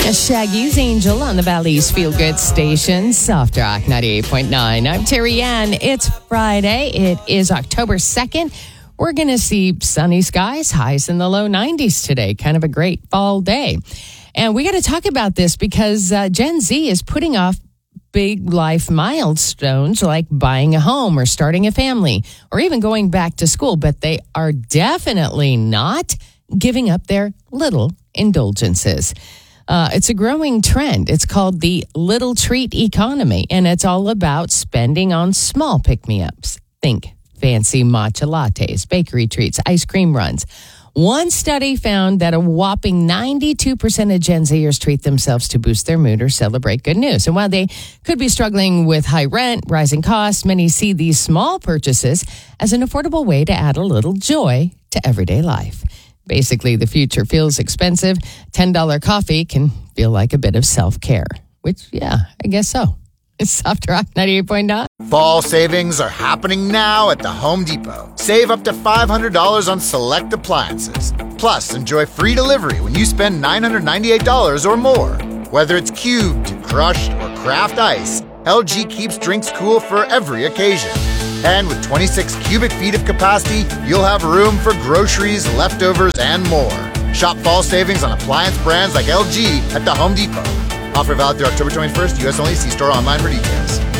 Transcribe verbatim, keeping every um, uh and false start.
Shaggy's Angel on the Valley's Feel Good Station, Soft Rock ninety-eight point nine. I'm Terry Ann. It's Friday. It is October second. We're going to see sunny skies, highs in the low nineties today. Kind of a great fall day. And we got to talk about this because uh, Gen Z is putting off big life milestones like buying a home or starting a family or even going back to school, but they are definitely not giving up their little indulgences. Uh, it's a growing trend. It's called the little treat economy, and it's all about spending on small pick-me-ups. Think fancy matcha lattes, bakery treats, ice cream runs. One study found that a whopping ninety-two percent of Gen Zers treat themselves to boost their mood or celebrate good news. And while they could be struggling with high rent, rising costs, many see these small purchases as an affordable way to add a little joy to everyday life. Basically, the future feels expensive. ten dollars coffee can feel like a bit of self-care, which, yeah, I guess so. It's Soft Rock ninety-eight point nine. Fall savings are happening now at the Home Depot. Save up to five hundred dollars on select appliances. Plus, enjoy free delivery when you spend nine hundred ninety-eight dollars or more. Whether it's cubed, crushed, or craft ice, L G keeps drinks cool for every occasion. And with twenty-six cubic feet of capacity, you'll have room for groceries, leftovers, and more. Shop fall savings on appliance brands like L G at the Home Depot. Offer valid through October twenty-first. U S only. See store online for details.